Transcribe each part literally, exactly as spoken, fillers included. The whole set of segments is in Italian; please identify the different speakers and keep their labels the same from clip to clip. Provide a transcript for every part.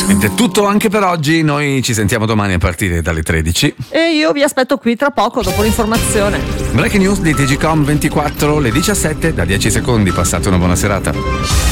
Speaker 1: Ed è tutto anche per oggi, noi ci sentiamo domani a partire dalle tredici.
Speaker 2: E io vi aspetto qui tra poco dopo l'informazione.
Speaker 1: Breaking news di T G Com ventiquattro, le diciassette, da dieci secondi, passate una buona serata.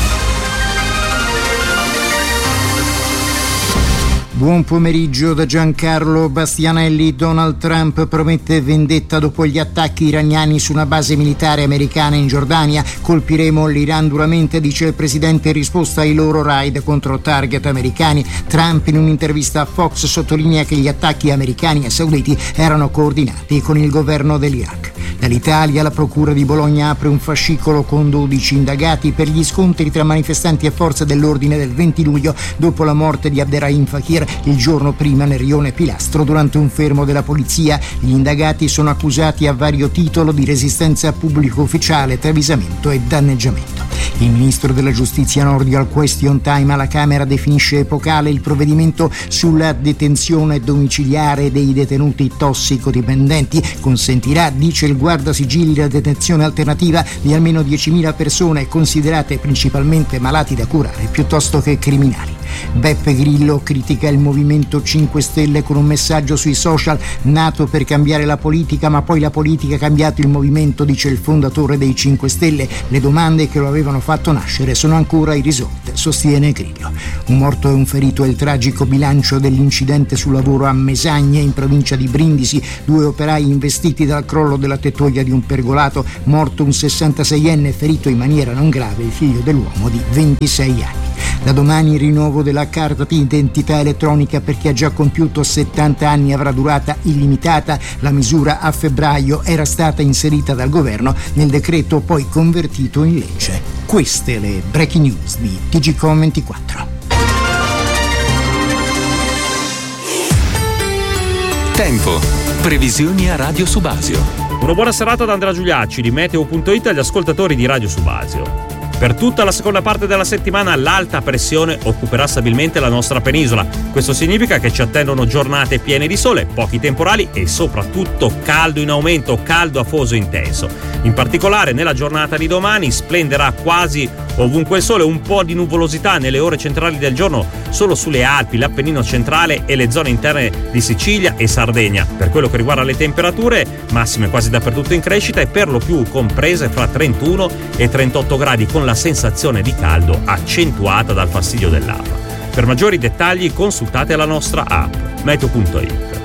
Speaker 3: Buon pomeriggio da Giancarlo Bastianelli. Donald Trump promette vendetta dopo gli attacchi iraniani su una base militare americana in Giordania. Colpiremo l'Iran duramente, dice il presidente in risposta ai loro raid contro target americani. Trump in un'intervista a Fox sottolinea che gli attacchi americani e sauditi erano coordinati con il governo dell'Iraq. Dall'Italia la procura di Bologna apre un fascicolo con dodici indagati per gli scontri tra manifestanti e forze dell'ordine del venti luglio dopo la morte di Abderrahim Fakir il giorno prima nel rione Pilastro durante un fermo della polizia. Gli indagati sono accusati a vario titolo di resistenza a pubblico ufficiale, travisamento e danneggiamento. Il ministro della giustizia Nordio al question time alla Camera definisce epocale il provvedimento sulla detenzione domiciliare dei detenuti tossicodipendenti. Consentirà, dice il guardasigilli, la detenzione alternativa di almeno diecimila persone considerate principalmente malati da curare piuttosto che criminali. Beppe Grillo critica il Movimento cinque Stelle con un messaggio sui social: nato per cambiare la politica, ma poi la politica ha cambiato il movimento, dice il fondatore dei cinque Stelle. Le domande che lo avevano fatto nascere sono ancora irrisolte, sostiene Grillo. Un morto e un ferito è il tragico bilancio dell'incidente sul lavoro a Mesagne, in provincia di Brindisi. Due operai investiti dal crollo della tettoia di un pergolato, morto un sessantaseienne, ferito in maniera non grave il figlio dell'uomo di ventisei anni. Da domani il rinnovo della carta di identità elettronica per chi ha già compiuto settanta anni avrà durata illimitata. La misura a febbraio era stata inserita dal governo nel decreto poi convertito in legge. Queste le breaking news di T G Com ventiquattro.
Speaker 4: Tempo. Previsioni a Radio Subasio.
Speaker 5: Una buona serata da Andrea Giuliacci di Meteo punto it agli ascoltatori di Radio Subasio. Per tutta la seconda parte della settimana l'alta pressione occuperà stabilmente la nostra penisola. Questo significa che ci attendono giornate piene di sole, pochi temporali e soprattutto caldo in aumento, caldo afoso intenso. In particolare nella giornata di domani splenderà quasi ovunque il sole, un po' di nuvolosità nelle ore centrali del giorno solo sulle Alpi, l'Appennino centrale e le zone interne di Sicilia e Sardegna. Per quello che riguarda le temperature, massime quasi dappertutto in crescita e per lo più comprese fra trentuno e trentotto gradi, con la sensazione di caldo accentuata dal fastidio dell'afa. Per maggiori dettagli consultate la nostra app Meteo punto it.